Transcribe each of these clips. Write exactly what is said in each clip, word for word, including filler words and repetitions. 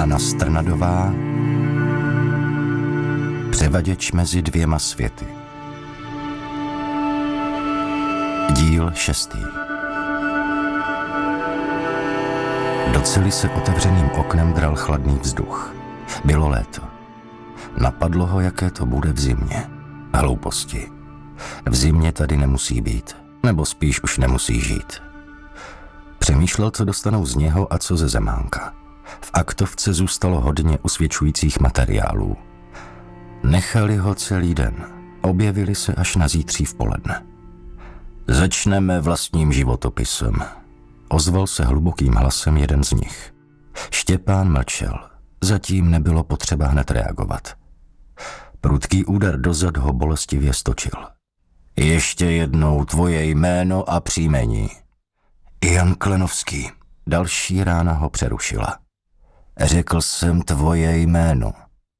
Hana Strnadová, Převaděč mezi dvěma světy. Díl šestý. Do cely se otevřeným oknem dral chladný vzduch. Bylo léto. Napadlo ho, jaké to bude v zimě. Hlouposti. V zimě tady nemusí být, nebo spíš už nemusí žít. Přemýšlel, co dostanou z něho a co ze Zemánka. V aktovce zůstalo hodně usvědčujících materiálů. Nechali ho celý den. Objevili se až na zítří v poledne. Začneme vlastním životopisem. Ozval se hlubokým hlasem jeden z nich. Štěpán mlčel. Zatím nebylo potřeba hned reagovat. Prudký úder dozad ho bolestivě stočil. Ještě jednou tvoje jméno a příjmení. Jan Klenovský. Další rána ho přerušila. Řekl jsem tvoje jméno.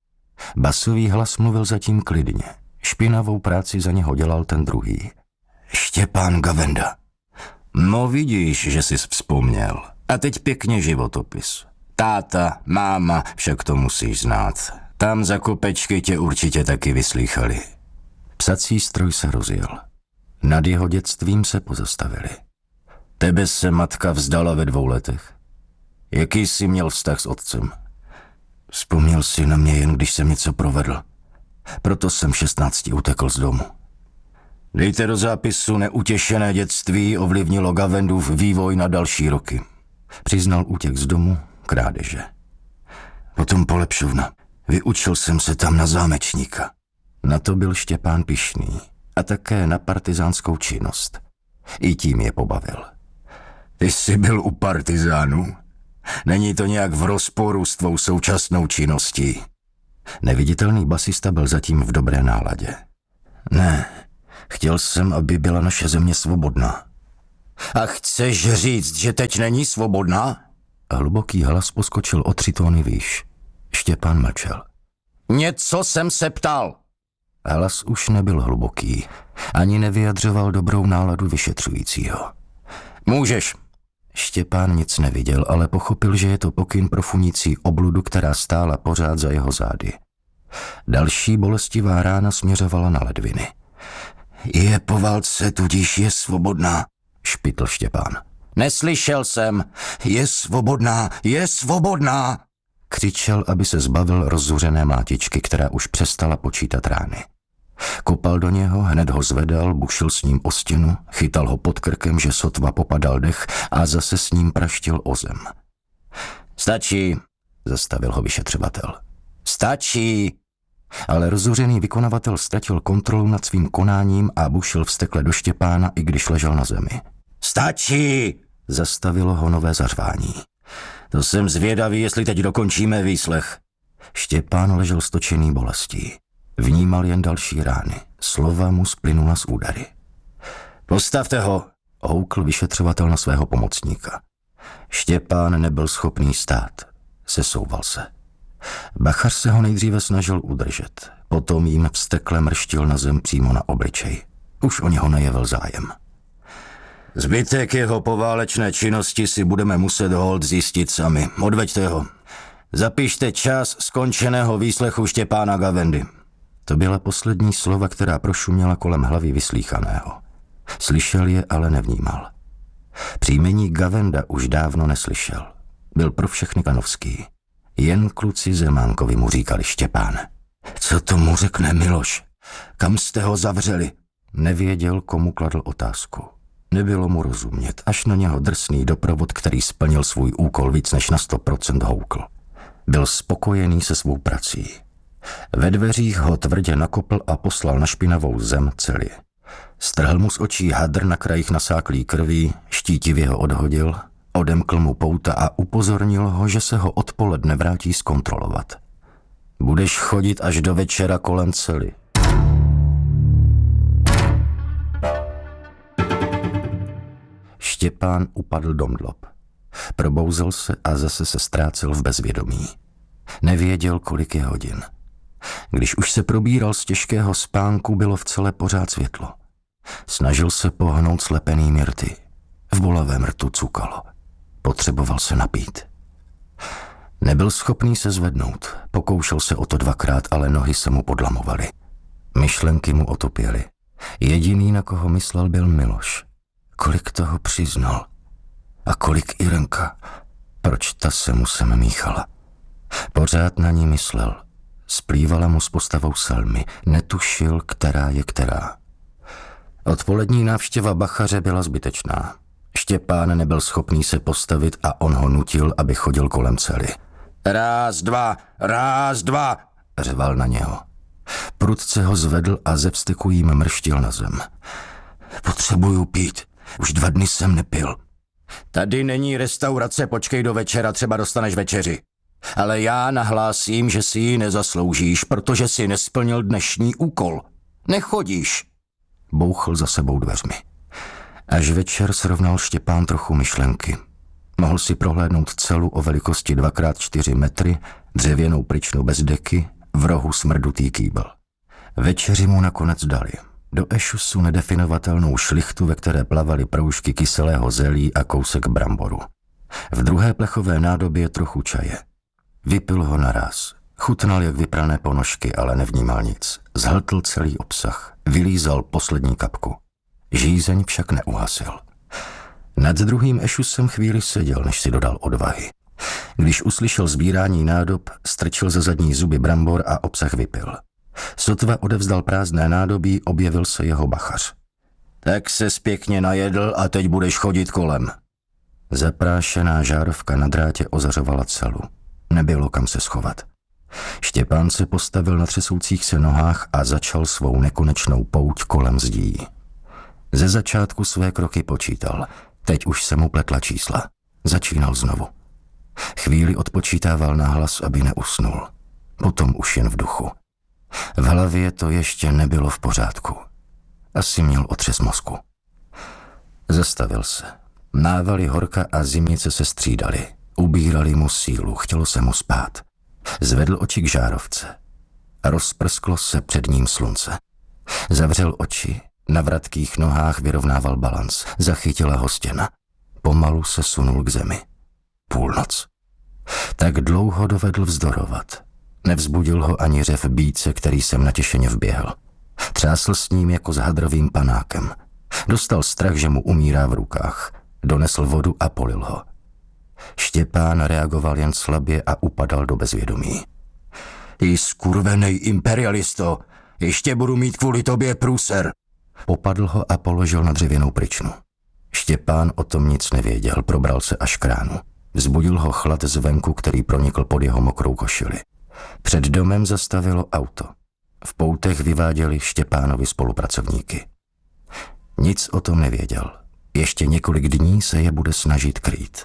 Basový hlas mluvil zatím klidně. Špinavou práci za něho dělal ten druhý. Štěpán Gavenda. No vidíš, že jsi vzpomněl. A teď pěkně životopis. Táta, máma, však to musíš znát. Tam za kopečky tě určitě taky vyslýchali. Psací stroj se rozjel. Nad jeho dětstvím se pozastavili. Tebe se matka vzdala ve dvou letech. Jaký jsi měl vztah s otcem? Vzpomněl si na mě jen, když jsem něco provedl. Proto jsem v šestnácti utekl z domu. Dejte do zápisu neutěšené dětství ovlivnilo Gavendův vývoj na další roky. Přiznal útěk z domu, krádeže. Potom polepšovna. Vyučil jsem se tam na zámečníka. Na to byl Štěpán pyšný a také na partizánskou činnost. I tím je pobavil. Ty jsi byl u partizánů? Není to nějak v rozporu s tvou současnou činností? Neviditelný basista byl zatím v dobré náladě. Ne, chtěl jsem, aby byla naše země svobodná. A chceš říct, že teď není svobodná? Hluboký hlas poskočil o tři tóny výš. Štěpán mlčel. Něco jsem se ptal. Hlas už nebyl hluboký, ani nevyjadřoval dobrou náladu vyšetřujícího. Můžeš. Štěpán nic neviděl, ale pochopil, že je to pokyn pro funící obludu, která stála pořád za jeho zády. Další bolestivá rána směřovala na ledviny. Je po válce, tudíž je svobodná, špitl Štěpán. Neslyšel jsem. Je svobodná, je svobodná. Křičel, aby se zbavil rozzuřené mlátičky, která už přestala počítat rány. Kopal do něho, hned ho zvedal, bušil s ním o stěnu, chytal ho pod krkem, že sotva popadal dech a zase s ním praštil o zem. Stačí, zastavil ho vyšetřovatel. Stačí. Ale rozzuřený vykonavatel ztratil kontrolu nad svým konáním a bušil vztekle do Štěpána, i když ležel na zemi. Stačí, zastavilo ho nové zařvání. To jsem zvědavý, jestli teď dokončíme výslech. Štěpán ležel stočený bolestí. Vnímal jen další rány. Slova mu splynula z údary. Postavte ho, houkl vyšetřovatel na svého pomocníka. Štěpán nebyl schopný stát. Sesouval se. Bachař se ho nejdříve snažil udržet. Potom jim vztekle mrštil na zem přímo na obličej. Už o něho nejevil zájem. Zbytek jeho poválečné činnosti si budeme muset hold zjistit sami. Odveďte ho. Zapište čas skončeného výslechu Štěpána Gavendy. To byla poslední slova, která prošuměla kolem hlavy vyslýchaného. Slyšel je, ale nevnímal. Příjmení Gavenda už dávno neslyšel. Byl pro všechny Klenovský. Jen kluci Zemánkovi mu říkali Štěpán. Co tomu řekne Miloš? Kam jste ho zavřeli? Nevěděl, komu kladl otázku. Nebylo mu rozumět, až na něho drsný doprovod, který splnil svůj úkol víc než na sto procent houkl. Byl spokojený se svou prací. Ve dveřích ho tvrdě nakopl a poslal na špinavou zem cely. Strhl mu z očí hadr na krajích nasáklý krví, štítivě ho odhodil, odemkl mu pouta a upozornil ho, že se ho odpoledne vrátí zkontrolovat. Budeš chodit až do večera kolem cely. Štěpán upadl do mdlob. Probouzel se a zase se ztrácel v bezvědomí. Nevěděl, kolik je hodin. Když už se probíral z těžkého spánku, bylo v celé pořád světlo. Snažil se pohnout slepenými rty. V bolavém rtu cukalo. Potřeboval se napít. Nebyl schopný se zvednout. Pokoušel se o to dvakrát, ale nohy se mu podlamovaly. Myšlenky mu otupěly. Jediný, na koho myslel, byl Miloš. Kolik toho přiznal? A kolik Irenka? Proč ta se mu sem míchala? Pořád na ní myslel. Splývala mu s postavou Selmy. Netušil, která je která. Odpolední návštěva bachaře byla zbytečná. Štěpán nebyl schopný se postavit a on ho nutil, aby chodil kolem cely. Ráz, dva, ráz, dva, řval na něho. Prudce ho zvedl a ze vzteku jim mrštil na zem. Potřebuju pít, už dva dny jsem nepil. Tady není restaurace, počkej do večera, třeba dostaneš večeři. Ale já nahlásím, že si ji nezasloužíš, protože si nesplnil dnešní úkol. Nechodíš. Bouchl za sebou dveřmi. Až večer srovnal Štěpán trochu myšlenky. Mohl si prohlédnout celu o velikosti dva krát čtyři metry, dřevěnou pryčnu bez deky, v rohu smrdutý kýbl. Večeři mu nakonec dali. Do ešusu nedefinovatelnou šlichtu, ve které plavaly proužky kyselého zelí a kousek bramboru. V druhé plechové nádobě trochu čaje. Vypil ho naráz. Chutnal jak vyprané ponožky, ale nevnímal nic. Zhltl celý obsah. Vylízal poslední kapku. Žízeň však neuhasil. Nad druhým ešusem chvíli seděl, než si dodal odvahy. Když uslyšel sbírání nádob, strčil za zadní zuby brambor a obsah vypil. Sotva odevzdal prázdné nádobí, objevil se jeho bachař. Tak ses pěkně najedl a teď budeš chodit kolem. Zaprášená žárovka na drátě ozařovala celu. Nebylo kam se schovat. Štěpán se postavil na třesoucích se nohách a začal svou nekonečnou pouť kolem zdí. Ze začátku své kroky počítal. Teď už se mu pletla čísla. Začínal znovu. Chvíli odpočítával nahlas, aby neusnul. Potom už jen v duchu. V hlavě to ještě nebylo v pořádku. Asi měl otřes mozku. Zastavil se. Návaly horka a zimnice se střídaly. Ubírali mu sílu, chtělo se mu spát. Zvedl oči k žárovce. Rozprsklo se před ním slunce. Zavřel oči, na vratkých nohách vyrovnával balans. Zachytila ho stěna. Pomalu se sunul k zemi. Půlnoc. Tak dlouho dovedl vzdorovat. Nevzbudil ho ani řev býce, který sem natěšeně vběhl. Třásl s ním jako s hadrovým panákem. Dostal strach, že mu umírá v rukách. Donesl vodu a polil ho. Štěpán reagoval jen slabě a upadal do bezvědomí. Ty skurvenej imperialisto, ještě budu mít kvůli tobě průser. Popadl ho a položil na dřevěnou pryčnu. Štěpán o tom nic nevěděl, probral se až k ránu. Vzbudil ho chlad zvenku, který pronikl pod jeho mokrou košili. Před domem zastavilo auto. V poutech vyváděli Štěpánovi spolupracovníky. Nic o tom nevěděl. Ještě několik dní se je bude snažit krýt.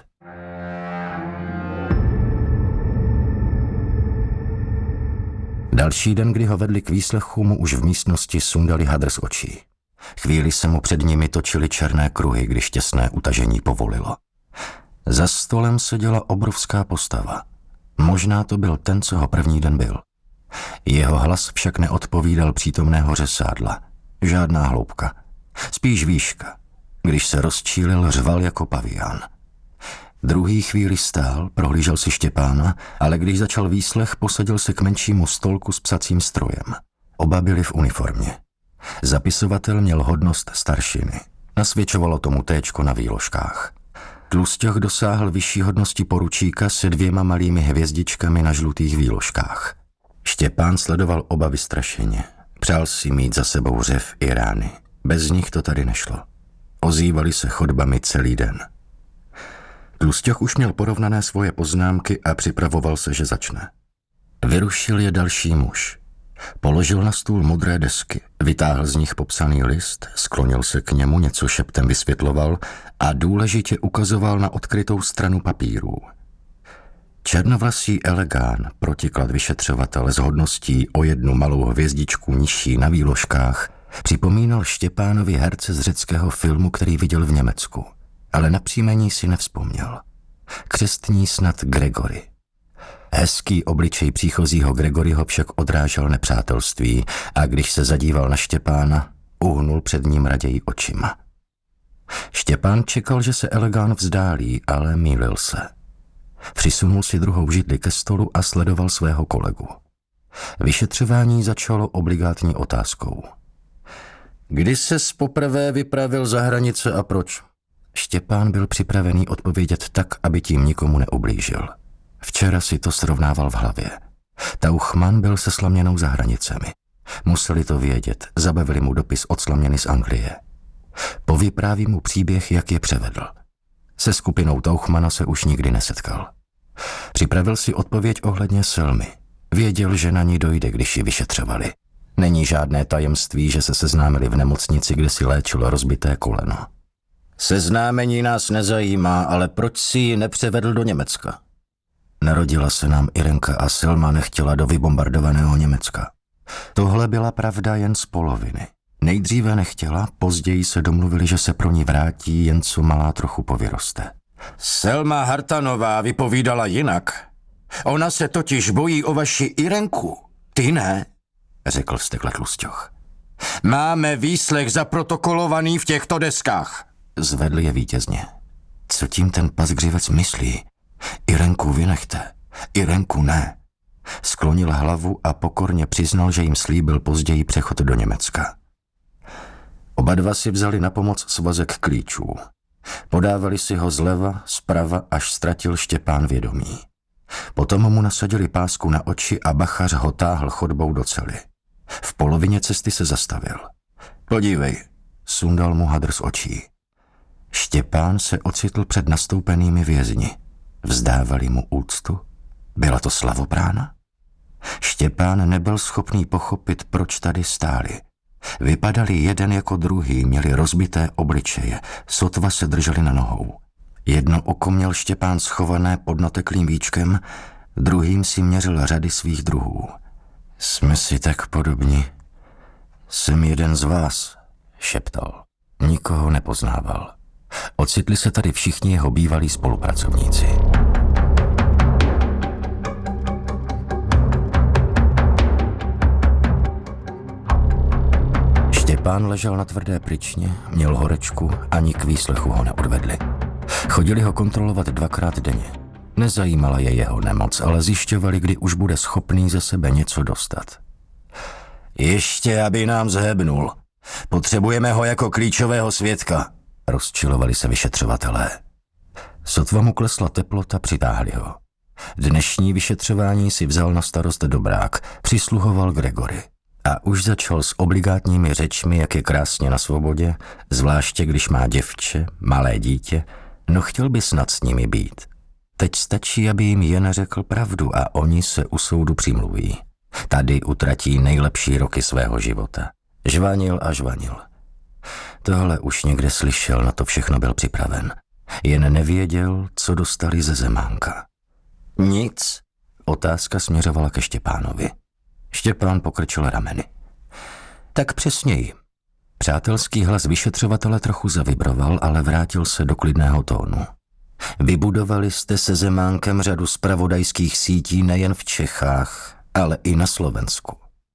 Další den, kdy ho vedli k výslechu, mu už v místnosti sundali hadr z očí. Chvíli se mu před nimi točily černé kruhy, když těsné utažení povolilo. Za stolem seděla obrovská postava. Možná to byl ten, co ho první den byl. Jeho hlas však neodpovídal přítomného řesádla. Žádná hloubka. Spíš výška. Když se rozčílil, řval jako pavián. Druhý chvíli stál, prohlížel si Štěpána, ale když začal výslech, posadil se k menšímu stolku s psacím strojem. Oba byli v uniformě. Zapisovatel měl hodnost staršiny. Nasvědčovalo tomu téčko na výložkách. Tlusťoch dosáhl vyšší hodnosti poručíka se dvěma malými hvězdičkami na žlutých výložkách. Štěpán sledoval oba vystrašeně. Přál si mít za sebou řev i rány. Bez nich to tady nešlo. Ozývali se chodbami celý den. Tlusťoch už měl porovnané svoje poznámky a připravoval se, že začne. Vyrušil je další muž. Položil na stůl modré desky, vytáhl z nich popsaný list, sklonil se k němu, něco šeptem vysvětloval a důležitě ukazoval na odkrytou stranu papírů. Černovlasý elegán, protiklad vyšetřovatel s hodností o jednu malou hvězdičku nižší na výložkách, připomínal Štěpánovi herce z řeckého filmu, který viděl v Německu, ale na příjmení si nevzpomněl. Křestní snad Gregory. Hezký obličej příchozího Gregoryho však odrážel nepřátelství a když se zadíval na Štěpána, uhnul před ním raději očima. Štěpán čekal, že se elegán vzdálí, ale mýlil se. Přisunul si druhou židli ke stolu a sledoval svého kolegu. Vyšetřování začalo obligátní otázkou. Kdy ses poprvé vypravil za hranice a proč? Štěpán byl připravený odpovědět tak, aby tím nikomu neublížil. Včera si to srovnával v hlavě. Tauchman byl se Slaměnou za hranicemi. Museli to vědět, zabavili mu dopis od Slaměny z Anglie. Povypráví mu příběh, jak je převedl. Se skupinou Tauchmana se už nikdy nesetkal. Připravil si odpověď ohledně Selmy. Věděl, že na ní dojde, když ji vyšetřovali. Není žádné tajemství, že se seznámili v nemocnici, kde si léčilo rozbité koleno. Seznámení nás nezajímá, ale proč si ji nepřevedl do Německa? Narodila se nám Irenka a Selma nechtěla do vybombardovaného Německa. Tohle byla pravda jen z poloviny. Nejdříve nechtěla, později se domluvili, že se pro ní vrátí, jen co malá trochu povyroste. Selma Hartanová vypovídala jinak. Ona se totiž bojí o vaši Irenku. Ty ne, řekl vztekle Tlusťoch. Máme výslech zaprotokolovaný v těchto deskách. Zvedl je vítězně. Co tím ten pasgřivec myslí? Irenku vynechte, Irenku ne. Sklonil hlavu a pokorně přiznal, že jim slíbil později přechod do Německa. Oba dva si vzali na pomoc svazek klíčů. Podávali si ho zleva, zprava, až ztratil Štěpán vědomí. Potom mu nasadili pásku na oči a bachař ho táhl chodbou do cely. V polovině cesty se zastavil. Podívej, sundal mu hadr z očí. Štěpán se ocitl před nastoupenými vězni. Vzdávali mu úctu? Byla to slavoprána? Štěpán nebyl schopný pochopit, proč tady stáli. Vypadali jeden jako druhý, měli rozbité obličeje, sotva se drželi na nohou. Jedno oko měl Štěpán schované pod nateklým víčkem, druhým si měřil řady svých druhů. Jsme si tak podobní. Jsem jeden z vás, šeptal. Nikoho nepoznával. Ocitli se tady všichni jeho bývalí spolupracovníci. Štěpán ležel na tvrdé pryčně, měl horečku, ani k výslechu ho neodvedli. Chodili ho kontrolovat dvakrát denně. Nezajímala je jeho nemoc, ale zjišťovali, kdy už bude schopný ze sebe něco dostat. Ještě, aby nám zhebnul. Potřebujeme ho jako klíčového svědka, rozčilovali se vyšetřovatelé. Sotva mu klesla teplota, přitáhli ho. Dnešní vyšetřování si vzal na starost Dobrák, přisluhoval Gregory. A už začal s obligátními řečmi, jak je krásně na svobodě, zvláště když má děvče, malé dítě, no chtěl by snad s nimi být. Teď stačí, aby jim jen řekl pravdu a oni se u soudu přimluví. Tady utratí nejlepší roky svého života. Žvanil a žvanil. Tohle už někde slyšel, na to všechno byl připraven. Jen nevěděl, co dostali ze Zemánka. Nic. Otázka směřovala ke Štěpánovi. Štěpán pokrčil rameny. Tak přesněji. Přátelský hlas vyšetřovatele trochu zavibroval, ale vrátil se do klidného tónu. Vybudovali jste se Zemánkem řadu zpravodajských sítí nejen v Čechách, ale i na Slovensku.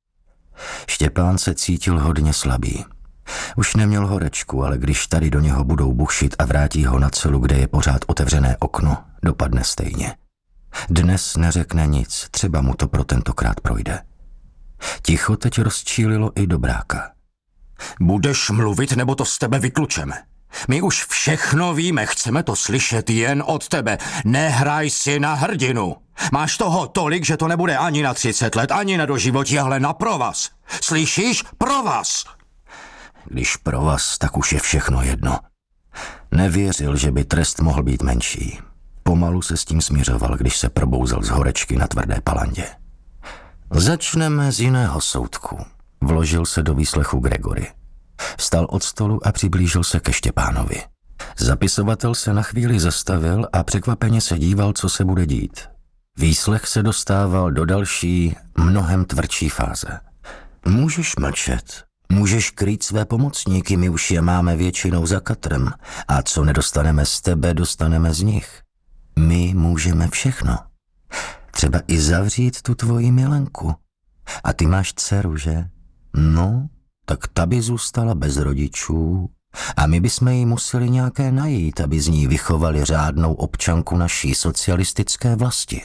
Štěpán se cítil hodně slabý. Už neměl horečku, ale když tady do něho budou bušit a vrátí ho na celu, kde je pořád otevřené okno, dopadne stejně. Dnes neřekne nic, třeba mu to pro tentokrát projde. Ticho teď rozčílilo i Dobráka. Budeš mluvit, nebo to z tebe vytlučeme. My už všechno víme, chceme to slyšet jen od tebe. Nehraj si na hrdinu. Máš toho tolik, že to nebude ani na třicet let, ani na doživotí, ale na provaz. Slyšíš? Provaz! Když provaz, tak už je všechno jedno. Nevěřil, že by trest mohl být menší. Pomalu se s tím směřoval, když se probouzel z horečky na tvrdé palandě. Začneme z jiného soudku. Vložil se do výslechu Gregory. Vstal od stolu a přiblížil se ke Štěpánovi. Zapisovatel se na chvíli zastavil a překvapeně se díval, co se bude dít. Výslech se dostával do další, mnohem tvrdší fáze. Můžeš mlčet, můžeš krýt své pomocníky, my už je máme většinou za katrem a co nedostaneme z tebe, dostaneme z nich. My můžeme všechno. Třeba i zavřít tu tvoji milenku. A ty máš dceru, že? No, tak ta by zůstala bez rodičů A my bychom jí museli nějaké najít, aby z ní vychovali řádnou občanku naší socialistické vlasti.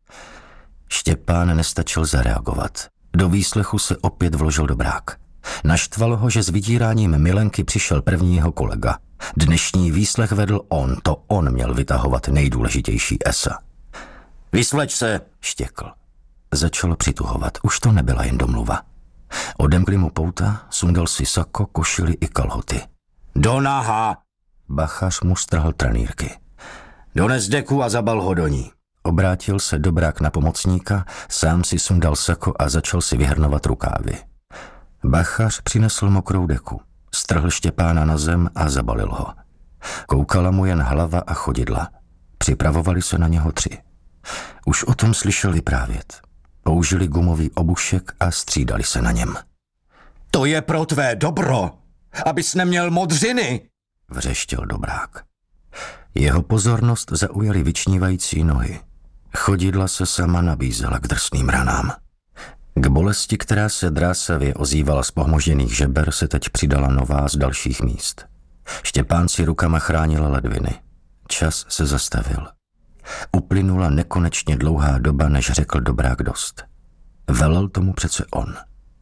Štěpán nestačil zareagovat. Do výslechu se opět vložil Dobrák. Naštvalo ho, že s vydíráním Milenky přišel první jeho kolega. Dnešní výslech vedl on, to on měl vytahovat nejdůležitější esa. Vysvleč se, štěkl. Začal přituhovat, už to nebyla jen domluva. Odemkli mu pouta, sundal si sako, košili i kalhoty. Do naha! Bachař mu strhl tranýrky. Dones deku a zabal ho do ní. Obrátil se Dobrák na pomocníka, sám si sundal sako a začal si vyhrnovat rukávy. Bachař přinesl mokrou deku, strhl Štěpána na zem a zabalil ho. Koukala mu jen hlava a chodidla. Připravovali se na něho tři. Už o tom slyšel vyprávět. Použili gumový obušek a střídali se na něm. To je pro tvé dobro, abys neměl modřiny, vřeštěl Dobrák. Jeho pozornost zaujaly vyčnívající nohy. Chodidla se sama nabízela k drsným ranám. K bolesti, která se drásavě ozývala z pohmožděných žeber, se teď přidala nová z dalších míst. Štěpán si rukama chránil ledviny. Čas se zastavil. Uplynula nekonečně dlouhá doba, než řekl Dobrák dost. Velel tomu přece on.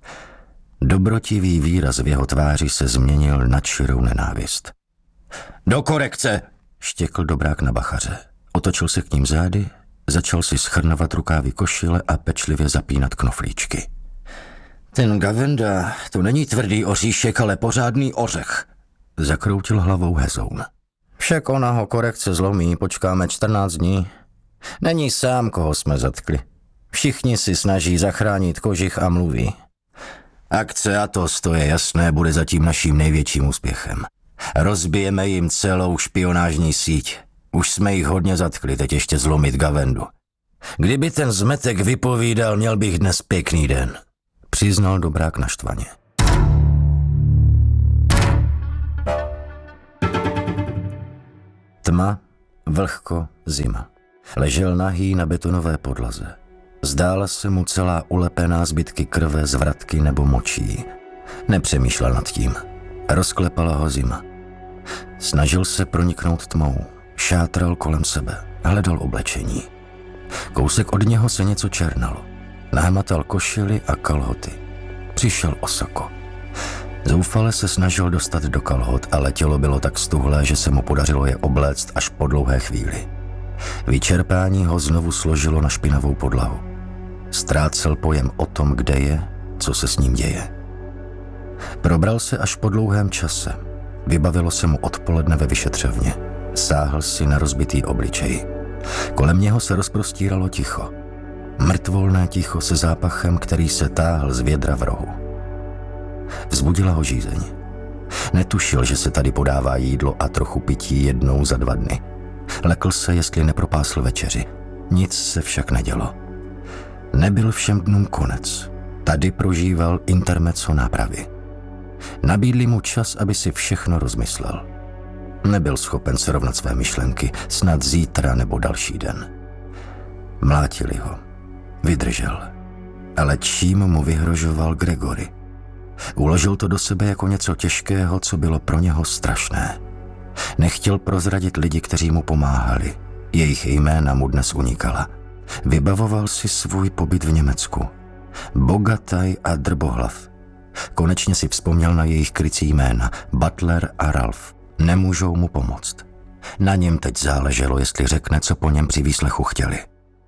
Dobrotivý výraz v jeho tváři se změnil na čirou nenávist. Do korekce, štěkl Dobrák na Bachaře. Otočil se k ním zády, začal si schrnovat rukávy košile a pečlivě zapínat knoflíčky. Ten Gavenda, to není tvrdý oříšek, ale pořádný ořech, zakroutil hlavou Hezoun. Však ona ho korekce zlomí, počkáme čtrnáct dní. Není sám, koho jsme zatkli. Všichni si snaží zachránit kožich a mluví. Akce Atos, to je jasné, bude zatím naším největším úspěchem. Rozbijeme jim celou špionážní síť. Už jsme jich hodně zatkli, teď ještě zlomit Gavendu. Kdyby ten zmetek vypovídal, měl bych dnes pěkný den, přiznal Dobrák naštvaně. Tma, vlhko, zima. Ležel nahý na betonové podlaze. Zdála se mu celá ulepená zbytky krve, zvratky nebo močí. Nepřemýšlel nad tím. Rozklepala ho zima. Snažil se proniknout tmou. Šátral kolem sebe. Hledal oblečení. Kousek od něho se něco černalo. Nahmatal košily a kalhoty. Přišel o sako. Zoufale se snažil dostat do kalhot, ale tělo bylo tak stuhlé, že se mu podařilo je obléct až po dlouhé chvíli. Vyčerpání ho znovu složilo na špinavou podlahu. Ztrácel pojem o tom, kde je, co se s ním děje. Probral se až po dlouhém čase. Vybavilo se mu odpoledne ve vyšetřovně. Sáhl si na rozbitý obličej. Kolem něho se rozprostíralo ticho. Mrtvolné ticho se zápachem, který se táhl z vědra v rohu. Vzbudila ho žízeň. Netušil, že se tady podává jídlo a trochu pití jednou za dva dny. Lekl se, jestli nepropásl večeři. Nic se však nedělo. Nebyl všem dnům konec. Tady prožíval intermezzo nápravy. Nabídli mu čas, aby si všechno rozmyslel. Nebyl schopen srovnat své myšlenky, snad zítra nebo další den. Mlátili ho. Vydržel. Ale čím mu vyhrožoval Gregory? Uložil to do sebe jako něco těžkého, co bylo pro něho strašné. Nechtěl prozradit lidi, kteří mu pomáhali. Jejich jména mu dnes unikala. Vybavoval si svůj pobyt v Německu. Bogataj a drbohlav. Konečně si vzpomněl na jejich krycí jména. Butler a Ralph. Nemůžou mu pomoct. Na něm teď záleželo, jestli řekne, co po něm při výslechu chtěli.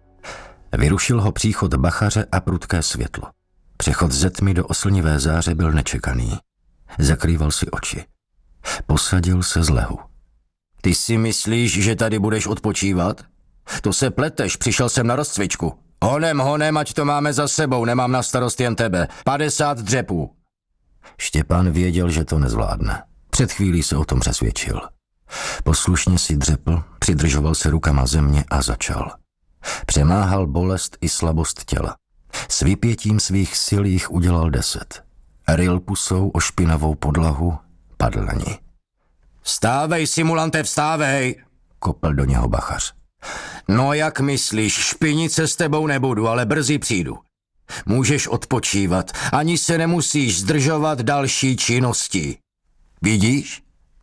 Vyrušil ho příchod Bachaře a prudké světlo. Přechod ze tmy do oslnivé záře byl nečekaný. Zakrýval si oči. Posadil se z lehu. Ty si myslíš, že tady budeš odpočívat? To se pleteš, přišel jsem na rozcvičku. Honem, honem, ať to máme za sebou, nemám na starost jen tebe. padesát dřepů. Štěpán věděl, že to nezvládne. Před chvílí se o tom přesvědčil. Poslušně si dřepl, přidržoval se rukama země a začal. Přemáhal bolest i slabost těla. S vypětím svých sil jich udělal deset. Ryl pusou o špinavou podlahu, padl na ní. Vstávej, simulante, vstávej, kopl do něho Bachař. No jak myslíš, špinit se s tebou nebudu, ale brzy přijdu. Můžeš odpočívat, ani se nemusíš zdržovat další činností. Vidíš?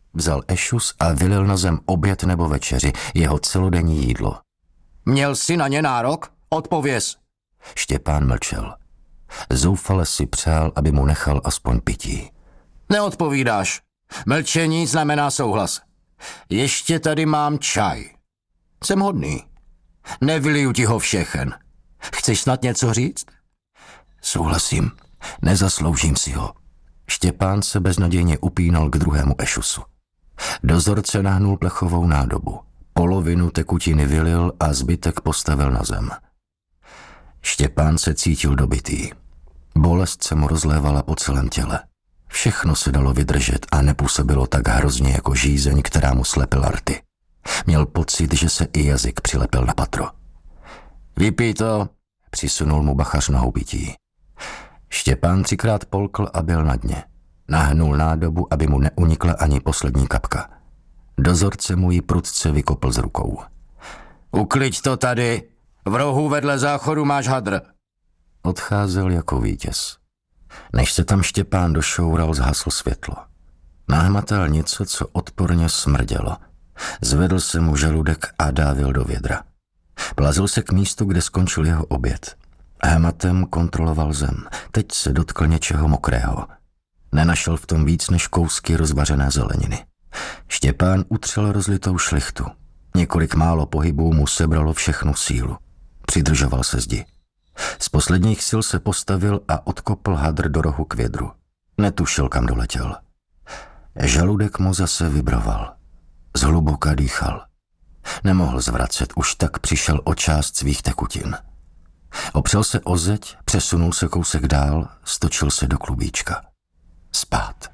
Vzal ešus a vylil na zem oběd nebo večeři, jeho celodenní jídlo. Měl jsi na ně nárok? Odpověz. Štěpán mlčel. Zoufale si přál, aby mu nechal aspoň pití. Neodpovídáš. Mlčení znamená souhlas. Ještě tady mám čaj. Jsem hodný. Nevyliju ti ho všechen. Chceš snad něco říct? Souhlasím. Nezasloužím si ho. Štěpán se beznadějně upínal k druhému ešusu. Dozorce nahnul plechovou nádobu. Polovinu tekutiny vylil a zbytek postavil na zem. Štěpán se cítil dobitý. Bolest se mu rozlévala po celém těle. Všechno se dalo vydržet a nepůsobilo tak hrozně jako žízeň, která mu slepila rty. Měl pocit, že se i jazyk přilepil na patro. Vypij to, přisunul mu bachař nohou pití. Štěpán třikrát polkl a byl na dně. Nahnul nádobu, aby mu neunikla ani poslední kapka. Dozorce mu ji prudce vykopl z rukou. Ukliď to tady, v rohu vedle záchodu máš hadr. Odcházel jako vítěz. Než se tam Štěpán došoural, zhaslo světlo. Nahmatal něco, co odporně smrdělo. Zvedl se mu žaludek a dávil do vědra. Plazil se k místu, kde skončil jeho oběd. Hmatem kontroloval zem. Teď se dotkl něčeho mokrého. Nenašel v tom víc než kousky rozvařené zeleniny. Štěpán utřel rozlitou šlichtu. Několik málo pohybů mu sebralo všechnu sílu. Přidržoval se zdi. Z posledních sil se postavil a odkopl hadr do rohu k vědru. Netušil, kam doletěl. Žaludek mu zase vibroval. Zhluboka dýchal. Nemohl zvracet, už tak přišel o část svých tekutin. Opřel se o zeď, přesunul se kousek dál, stočil se do klubíčka. Spát.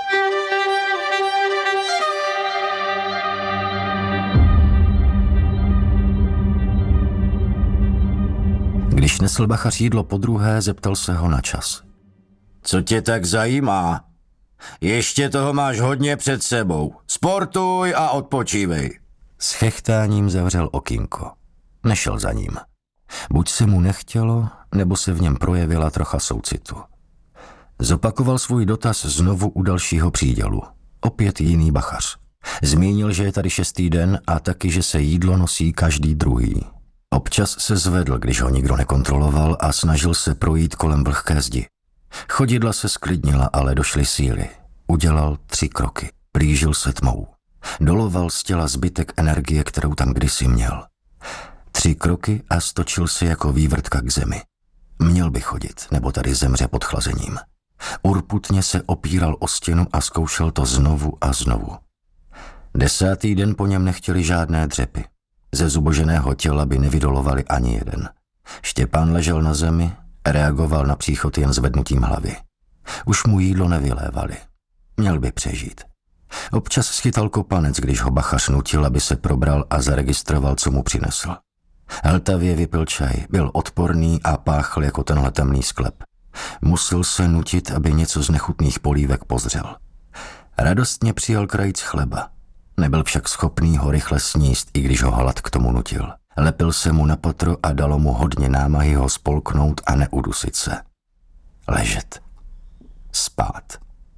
Když nesl bachař jídlo podruhé, zeptal se ho na čas. Co tě tak zajímá? Ještě toho máš hodně před sebou. Sportuj a odpočívej. S chechtáním zavřel okýnko. Nešel za ním. Buď se mu nechtělo, nebo se v něm projevila trocha soucitu. Zopakoval svůj dotaz znovu u dalšího přídělu. Opět jiný bachař. Zmínil, že je tady šestý den a taky, že se jídlo nosí každý druhý. Občas se zvedl, když ho nikdo nekontroloval a snažil se projít kolem vlhké zdi. Chodidla se sklidnila, ale došly síly. Udělal tři kroky. Plížil se tmou. Doloval z těla zbytek energie, kterou tam kdysi měl. Tři kroky a stočil se jako vývrtka k zemi. Měl by chodit, nebo tady zemře pod chlazením. Urputně se opíral o stěnu a zkoušel to znovu a znovu. Desátý den po něm nechtěli žádné dřepy. Ze zuboženého těla by nevydolovali ani jeden. Štěpán ležel na zemi, reagoval na příchod jen zvednutím hlavy. Už mu jídlo nevylévali. Měl by přežít. Občas schytal kopanec, když ho bachař nutil, aby se probral a zaregistroval, co mu přinesl. Hltavě vypil čaj, byl odporný a páchl jako tenhle temný sklep. Musel se nutit, aby něco z nechutných polívek pozřel. Radostně přijal krajíc chleba. Nebyl však schopný ho rychle sníst, i když ho hlad k tomu nutil. Lepil se mu na patro a dalo mu hodně námahy ho spolknout a neudusit se. Ležet. Spát.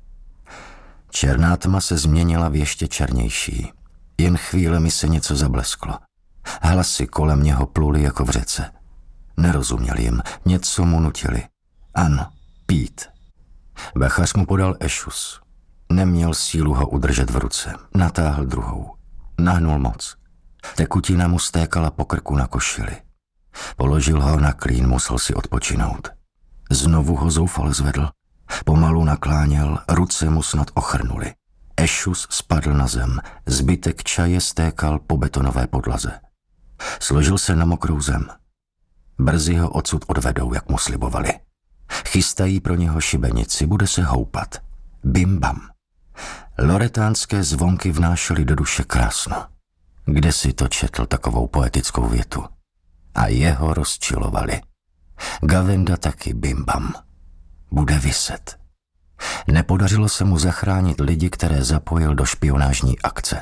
Černá tma se změnila v ještě černější. Jen chvíle mi se něco zablesklo. Hlasy kolem něho pluly jako v řece. Nerozuměl jim, něco mu nutili. Ano, pít. Bachař mu podal ešus. Neměl sílu ho udržet v ruce. Natáhl druhou. Nahnul moc. Tekutina mu stékala po krku na košili. Položil ho na klín, musel si odpočinout. Znovu ho zoufale zvedl. Pomalu nakláněl, ruce mu snad ochrnuly. Ešus spadl na zem, zbytek čaje stékal po betonové podlaze. Složil se na mokrou zem. Brzy ho odsud odvedou, jak mu slibovali. Chystají pro něho šibenici, bude se houpat. Bim bam. Loretánské zvonky vnášely do duše krásno. Kde si to četl takovou poetickou větu? A jeho rozčilovali. Gavenda taky bim bam. Bude viset. Nepodařilo se mu zachránit lidi, které zapojil do špionážní akce.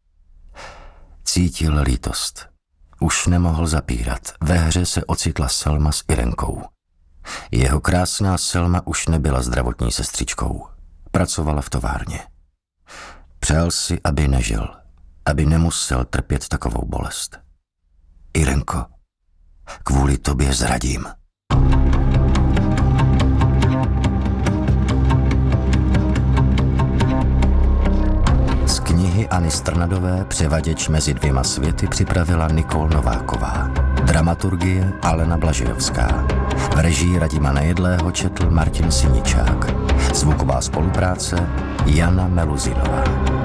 Cítil lítost. Už nemohl zapírat. Ve hře se ocitla Selma s Irenkou. Jeho krásná Selma už nebyla zdravotní sestřičkou. Pracovala v továrně. Přál si, aby nežil, aby nemusel trpět takovou bolest. Irenko, kvůli tobě zradím. Z knihy Anny Strnadové Převaděč mezi dvěma světy připravila Nikol Nováková. Dramaturgie Alena Blažejovská. V režii Radima Nejedlého četl Martin Siničák. Zvuková spolupráce Jana Meluzinová.